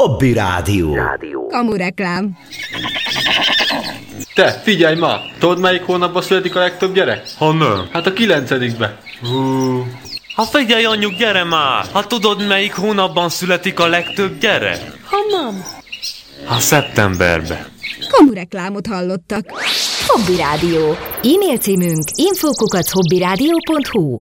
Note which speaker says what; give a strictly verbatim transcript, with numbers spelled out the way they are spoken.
Speaker 1: Hobby Rádió.
Speaker 2: Kamu reklám.
Speaker 3: Te, figyelj ma! Tudod, melyik hónapban születik a legtöbb gyerek?
Speaker 4: Ha nem.
Speaker 3: Hát a kilencedikbe.
Speaker 4: Hú. Ha figyelj, anyjuk, gyere már! Ha tudod, melyik hónapban születik a legtöbb gyerek?
Speaker 2: Ha nem.
Speaker 4: Ha szeptemberbe.
Speaker 2: Kamu reklámot hallottak.
Speaker 5: Hobby Rádió. E-mail címünk info kukac hobbyradio pont hu.